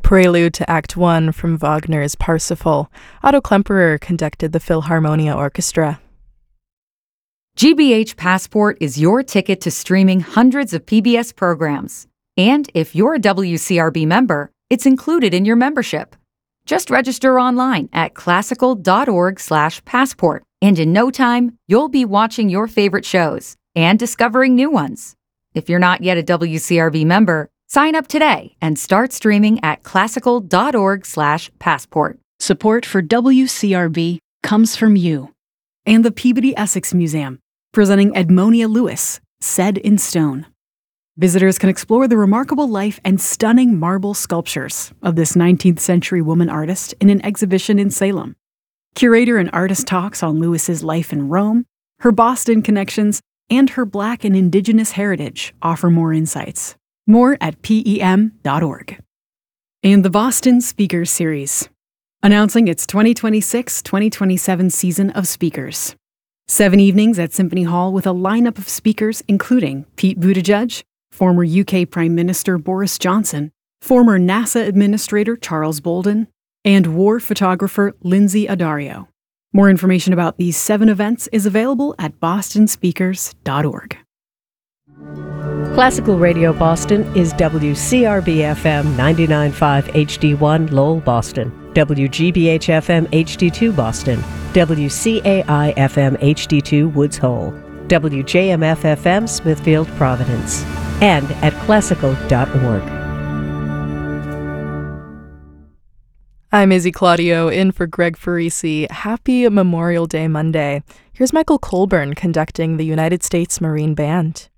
Prelude to Act 1 from Wagner's Parsifal. Otto Klemperer conducted the Philharmonia Orchestra. GBH Passport is your ticket to streaming hundreds of PBS programs. And if you're a WCRB member, it's included in your membership. Just register online at classical.org/passport, and in no time, you'll be watching your favorite shows and discovering new ones. If you're not yet a WCRB member, sign up today and start streaming at classical.org/passport. Support for WCRB comes from you and the Peabody Essex Museum, presenting Edmonia Lewis, Set in Stone. Visitors can explore the remarkable life and stunning marble sculptures of this 19th century woman artist in an exhibition in Salem. Curator and artist talks on Lewis's life in Rome, her Boston connections, and her Black and Indigenous heritage offer more insights. More at PEM.org. And the Boston Speakers Series, announcing its 2026-2027 season of speakers. 7 evenings at Symphony Hall with a lineup of speakers including Pete Buttigieg, former UK Prime Minister Boris Johnson, former NASA Administrator Charles Bolden, and war photographer Lindsay Addario. More information about these 7 events is available at bostonspeakers.org. Classical Radio Boston is WCRB-FM 99.5 HD1 Lowell, Boston, WGBH-FM HD2 Boston, WCAI-FM HD2 Woods Hole, WJMF-FM Smithfield, Providence, and at classical.org. I'm Izzy Claudio, in for Greg Farisi. Happy Memorial Day Monday. Here's Michael Colburn conducting the United States Marine Band.